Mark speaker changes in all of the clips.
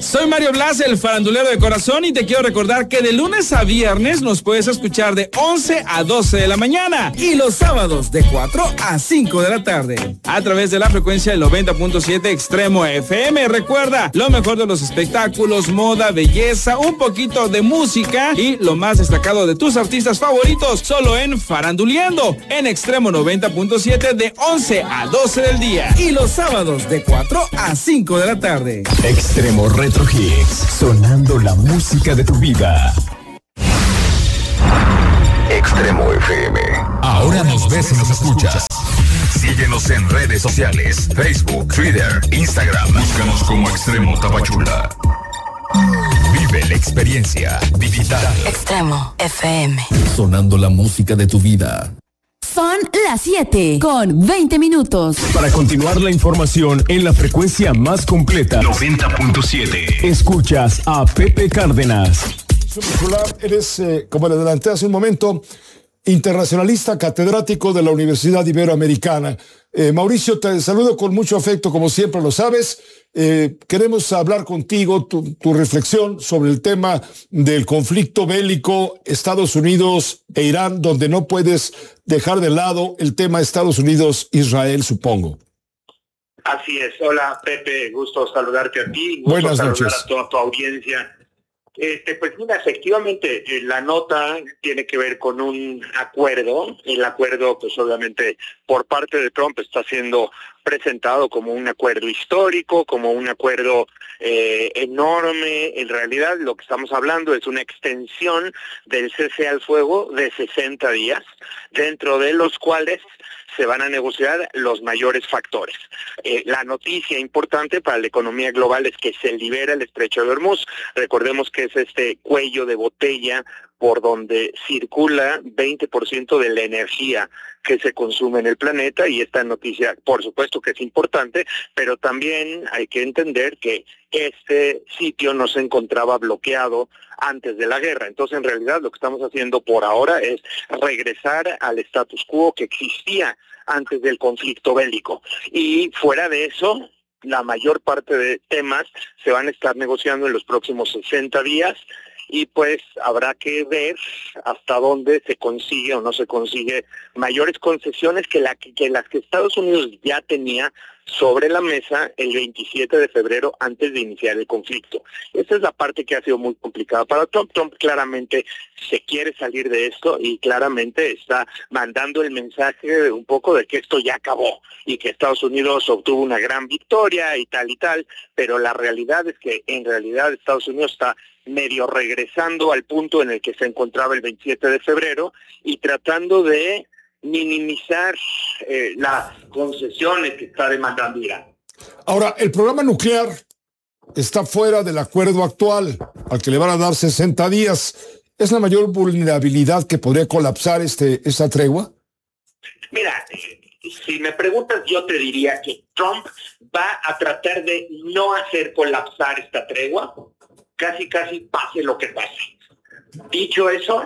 Speaker 1: Soy Mario Blas, el farandulero de corazón, y te quiero recordar que de lunes a viernes nos puedes escuchar de 11 a 12 de la mañana y los sábados de 4 a 5 de la tarde a través de la frecuencia del 90.7 Extremo FM. Recuerda, lo mejor de los espectáculos, moda, belleza, un poquito de música y lo más destacado de tus artistas favoritos, solo en Faranduleando, en Extremo 90.7 de 11 a 12 del día y los sábados de 4 a 5 de la tarde.
Speaker 2: Extremo Retro Hits, sonando la música de tu vida. Extremo FM. Ahora nos ves y nos escuchas. Síguenos en redes sociales, Facebook, Twitter, Instagram. Búscanos como Extremo Tapachula. Vive la experiencia digital.
Speaker 3: Extremo FM.
Speaker 2: Sonando la música de tu vida.
Speaker 3: Son las 7 con 20 minutos.
Speaker 2: Para continuar la información en la frecuencia más completa, 90.7. Escuchas a Pepe Cárdenas.
Speaker 4: Eres, como le adelanté hace un momento, internacionalista catedrático de la Universidad Iberoamericana. Mauricio, te saludo con mucho afecto, como siempre lo sabes. Queremos hablar contigo, tu reflexión sobre el tema del conflicto bélico Estados Unidos e Irán, donde no puedes dejar de lado el tema Estados Unidos-Israel, supongo.
Speaker 5: Así es. Hola, Pepe, gusto saludarte a ti. Gusto
Speaker 4: Buenas
Speaker 5: saludar
Speaker 4: noches.
Speaker 5: A toda tu audiencia. Pues mira, efectivamente, la nota tiene que ver con un acuerdo. El acuerdo, pues obviamente, por parte de Trump está siendo presentado como un acuerdo histórico, como un acuerdo enorme. En realidad, lo que estamos hablando es una extensión del cese al fuego de 60 días, dentro de los cuales se van a negociar los mayores factores. La noticia importante para la economía global es que se libera el Estrecho de Hormuz. Recordemos que es este cuello de botella por donde circula 20% de la energía que se consume en el planeta, y esta noticia, por supuesto que es importante, pero también hay que entender que este sitio no se encontraba bloqueado antes de la guerra. Entonces, en realidad, lo que estamos haciendo por ahora es regresar al status quo que existía antes del conflicto bélico. Y fuera de eso, la mayor parte de temas se van a estar negociando en los próximos 60 días, y pues habrá que ver hasta dónde se consigue o no se consigue mayores concesiones que las que Estados Unidos ya tenía sobre la mesa el 27 de febrero antes de iniciar el conflicto. Esa es la parte que ha sido muy complicada para Trump. Trump claramente se quiere salir de esto y claramente está mandando el mensaje un poco de que esto ya acabó y que Estados Unidos obtuvo una gran victoria y tal, pero la realidad es que en realidad Estados Unidos está medio regresando al punto en el que se encontraba el 27 de febrero y tratando de minimizar las concesiones que está demandando Irán.
Speaker 4: Ahora, el programa nuclear está fuera del acuerdo actual, al que le van a dar 60 días. ¿Es la mayor vulnerabilidad que podría colapsar esta tregua?
Speaker 5: Mira, si me preguntas, yo te diría que Trump va a tratar de no hacer colapsar esta tregua, casi pase lo que pase. Dicho eso,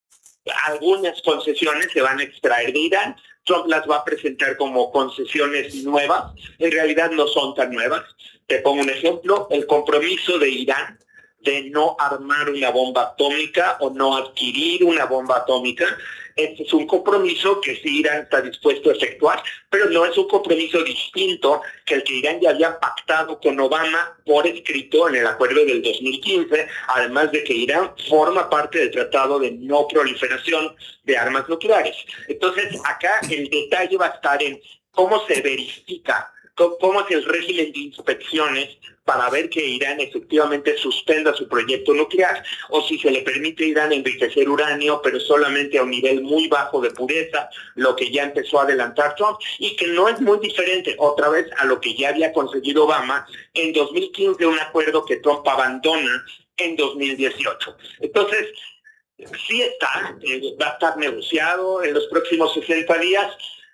Speaker 5: algunas concesiones se van a extraer de Irán. Trump las va a presentar como concesiones nuevas. En realidad no son tan nuevas. Te pongo un ejemplo: el compromiso de Irán de no armar una bomba atómica o no adquirir una bomba atómica. Este es un compromiso que sí Irán está dispuesto a efectuar, pero no es un compromiso distinto que el que Irán ya había pactado con Obama por escrito en el acuerdo del 2015, además de que Irán forma parte del Tratado de No Proliferación de Armas Nucleares. Entonces, acá el detalle va a estar en cómo se verifica, cómo es el régimen de inspecciones para ver que Irán efectivamente suspenda su proyecto nuclear, o si se le permite a Irán enriquecer uranio, pero solamente a un nivel muy bajo de pureza, lo que ya empezó a adelantar Trump, y que no es muy diferente, otra vez, a lo que ya había conseguido Obama en 2015, un acuerdo que Trump abandona en 2018. Entonces, sí va a estar negociado en los próximos 60 días.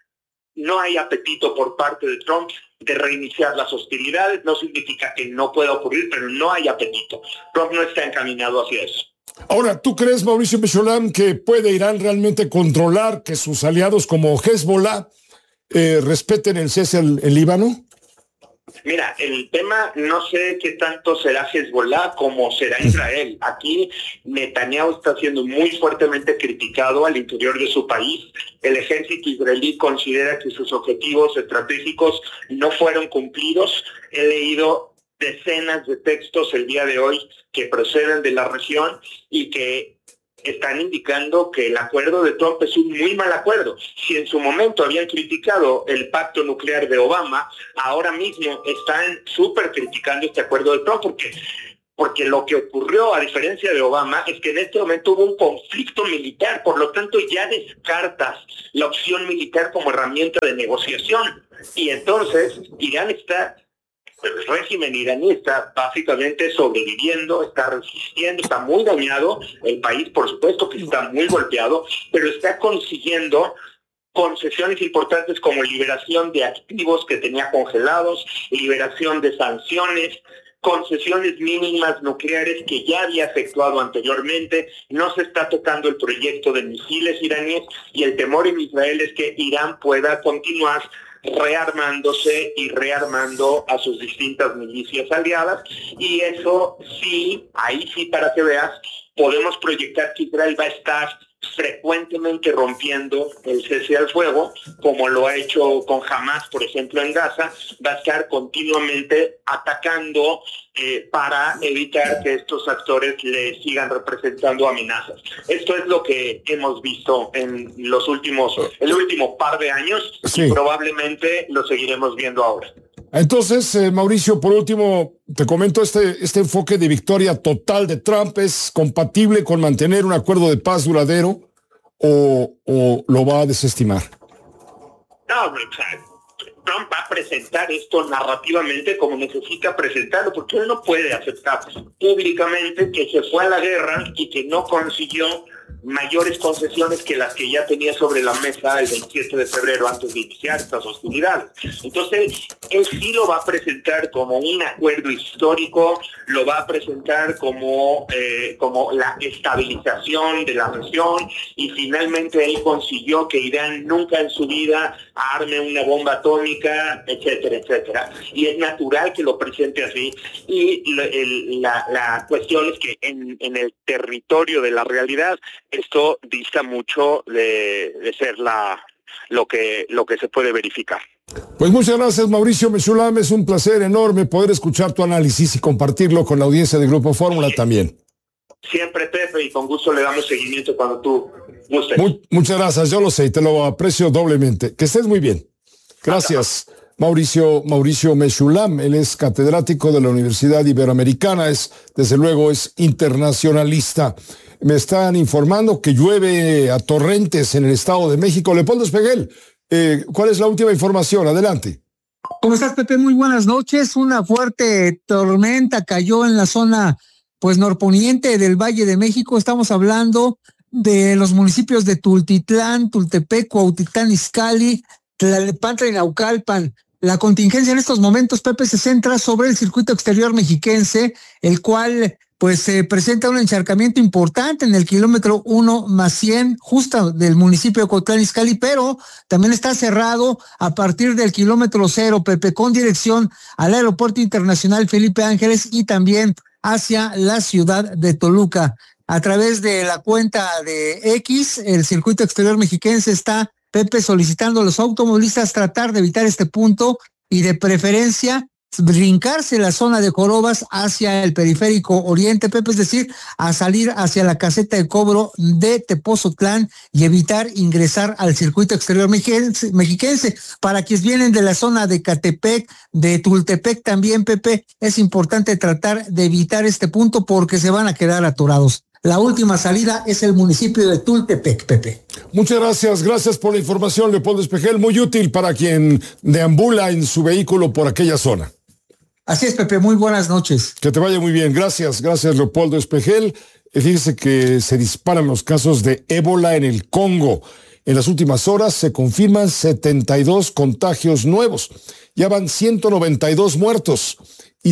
Speaker 5: No hay apetito por parte de Trump de reiniciar las hostilidades. No significa que no pueda ocurrir, pero no hay apetito. Trump no está encaminado hacia eso.
Speaker 4: Ahora, ¿tú crees, Mauricio Meshulam, que puede Irán realmente controlar que sus aliados como Hezbollah respeten el cese en Líbano?
Speaker 5: Mira, el tema no sé qué tanto será Hezbollah como será Israel. Aquí Netanyahu está siendo muy fuertemente criticado al interior de su país. El ejército israelí considera que sus objetivos estratégicos no fueron cumplidos. He leído decenas de textos el día de hoy que proceden de la región y que están indicando que el acuerdo de Trump es un muy mal acuerdo. Si en su momento habían criticado el pacto nuclear de Obama, ahora mismo están súper criticando este acuerdo de Trump porque lo que ocurrió, a diferencia de Obama, es que en este momento hubo un conflicto militar, por lo tanto ya descartas la opción militar como herramienta de negociación. Y entonces Irán está... El régimen iraní está básicamente sobreviviendo, está resistiendo, está muy dañado. El país, por supuesto, que está muy golpeado, pero está consiguiendo concesiones importantes como liberación de activos que tenía congelados, liberación de sanciones, concesiones mínimas nucleares que ya había efectuado anteriormente. No se está tocando el proyecto de misiles iraníes y el temor en Israel es que Irán pueda continuar rearmándose y rearmando a sus distintas milicias aliadas, y eso sí, ahí sí, para que veas, podemos proyectar que Israel va a estar frecuentemente rompiendo el cese al fuego, como lo ha hecho con Hamas, por ejemplo, en Gaza. Va a estar continuamente atacando para evitar que estos actores le sigan representando amenazas. Esto es lo que hemos visto en el último par de años, sí, y probablemente lo seguiremos viendo ahora.
Speaker 4: Entonces, Mauricio, por último, te comento, este enfoque de victoria total de Trump es compatible con mantener un acuerdo de paz duradero o lo va a desestimar.
Speaker 5: No, Trump va a presentar esto narrativamente como necesita presentarlo, porque él no puede aceptar públicamente que se fue a la guerra y que no consiguió mayores concesiones que las que ya tenía sobre la mesa el 27 de febrero antes de iniciar estas hostilidades. Entonces, él sí lo va a presentar como un acuerdo histórico, lo va a presentar como la estabilización de la región, y finalmente él consiguió que Irán nunca en su vida arme una bomba atómica, etcétera, etcétera. Y es natural que lo presente así. Y la cuestión es que en el territorio de la realidad, esto dista mucho de ser lo que se puede verificar.
Speaker 4: Pues muchas gracias, Mauricio Meshulam. Es un placer enorme poder escuchar tu análisis y compartirlo con la audiencia de Grupo Fórmula también.
Speaker 5: Siempre, Pepe, y con gusto le damos seguimiento cuando tú gustes.
Speaker 4: Muchas gracias, yo lo sé y te lo aprecio doblemente. Que estés muy bien. Gracias, Mauricio Meshulam. Él es catedrático de la Universidad Iberoamericana, desde luego es internacionalista. Me están informando que llueve a torrentes en el Estado de México. Leopoldo Espeguel, ¿cuál es la última información? Adelante.
Speaker 6: ¿Cómo estás, Pepe? Muy buenas noches. Una fuerte tormenta cayó en la zona norponiente del Valle de México. Estamos hablando de los municipios de Tultitlán, Tultepec, Cuautitlán Izcalli, Tlalnepantla y Naucalpan. La contingencia en estos momentos, Pepe, se centra sobre el circuito exterior mexiquense, el cual presenta un encharcamiento importante en el kilómetro 1+100, justo del municipio de Cuautitlán Izcalli, pero también está cerrado a partir del kilómetro 0, Pepe, con dirección al Aeropuerto Internacional Felipe Ángeles y también hacia la ciudad de Toluca. A través de la cuenta de X, el circuito exterior mexiquense está, Pepe, solicitando a los automovilistas tratar de evitar este punto y de preferencia brincarse la zona de Jorobas hacia el periférico oriente, Pepe, es decir, a salir hacia la caseta de cobro de Tepozotlán y evitar ingresar al circuito exterior mexiquense. Para quienes vienen de la zona de Catepec, de Tultepec también, Pepe, es importante tratar de evitar este punto porque se van a quedar atorados. La última salida es el municipio de Tultepec, Pepe.
Speaker 4: Muchas gracias por la información, Leopoldo Espejel, muy útil para quien deambula en su vehículo por aquella zona.
Speaker 6: Así es, Pepe, muy buenas noches.
Speaker 4: Que te vaya muy bien, gracias Leopoldo Espejel. Fíjese que se disparan los casos de ébola en el Congo. En las últimas horas se confirman 72 contagios nuevos. Ya van 192 muertos y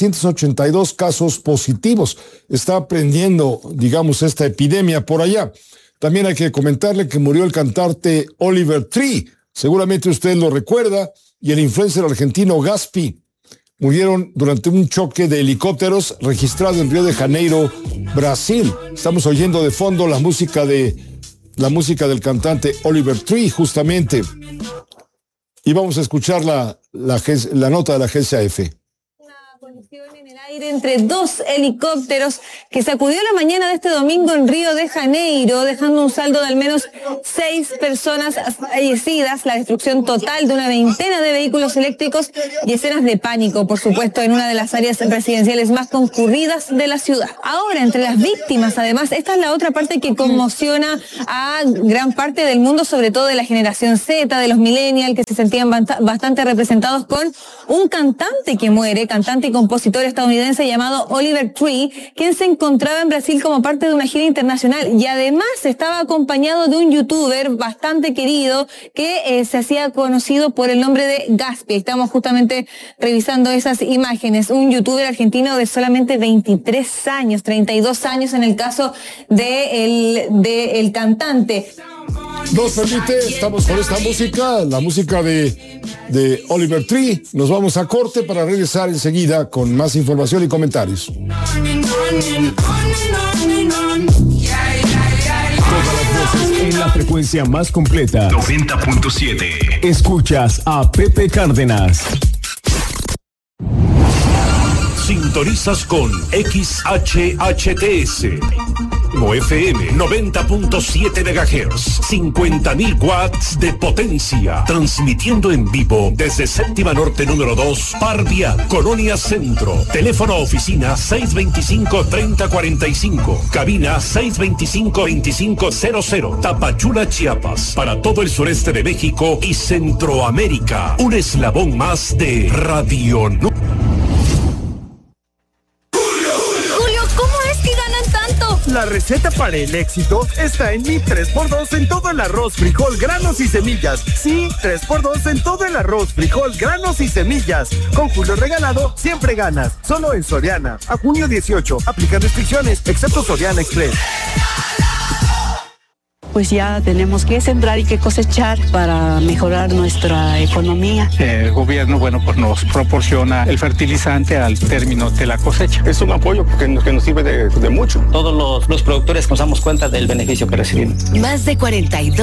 Speaker 4: 782 casos positivos. Está aprendiendo, digamos, esta epidemia por allá. También hay que comentarle que murió el cantante Oliver Tree. Seguramente usted lo recuerda. Y el influencer argentino Gaspi. murieron durante un choque de helicópteros registrado en Río de Janeiro, Brasil. Estamos oyendo de fondo la música del cantante Oliver Tree, justamente. Y vamos a escuchar la nota de la agencia EFE.
Speaker 7: En el aire entre dos helicópteros que sacudió la mañana de este domingo en Río de Janeiro, dejando un saldo de al menos 6 personas fallecidas, la destrucción total de una veintena de vehículos eléctricos y escenas de pánico, por supuesto, en una de las áreas residenciales más concurridas de la ciudad. Ahora, entre las víctimas, además, esta es la otra parte que conmociona a gran parte del mundo, sobre todo de la generación Z, de los millennials, que se sentían bastante representados con un cantante que muere, cantante y compositor estadounidense llamado Oliver Tree, quien se encontraba en Brasil como parte de una gira internacional y además estaba acompañado de un youtuber bastante querido que se hacía conocido por el nombre de Gaspi. Estamos justamente revisando esas imágenes. Un youtuber argentino de solamente 23 años, 32 años en el caso de el cantante.
Speaker 4: Nos permite, estamos con esta música, la música de Oliver Tree. Nos vamos a corte para regresar enseguida con más información y comentarios.
Speaker 8: Todas las voces en la frecuencia más completa.
Speaker 2: 90.7.
Speaker 8: Escuchas a Pepe Cárdenas.
Speaker 2: Sintonizas con XHHTS. FM 90.7 MHz, 50.000 watts de potencia, transmitiendo en vivo desde Séptima Norte número 2, Par Vial, Colonia Centro. Teléfono oficina 625-3045, cabina 625-2500, Tapachula, Chiapas, para todo el sureste de México y Centroamérica. Un eslabón más de Radio Nu.
Speaker 9: La receta para el éxito está en mi 3x2 en todo el arroz, frijol, granos y semillas. Sí, 3x2 en todo el arroz, frijol, granos y semillas. Con Julio Regalado, siempre ganas. Solo en Soriana. A junio 18. Aplican restricciones, excepto Soriana Express.
Speaker 10: Pues ya tenemos que sembrar y que cosechar para mejorar nuestra economía.
Speaker 11: El gobierno, pues nos proporciona el fertilizante al término de la cosecha.
Speaker 12: Es un apoyo que nos sirve de mucho.
Speaker 13: Todos los productores nos damos cuenta del beneficio que recibimos.
Speaker 3: Más de 42